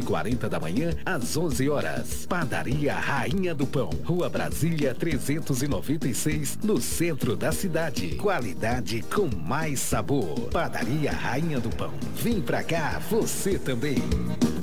7h40 da manhã às 11 horas. Padaria Rainha do Pão, Rua Brasília 396, no centro da cidade. Qualidade com mais sabor. Padaria Rainha do Pão. Vem pra cá, você também.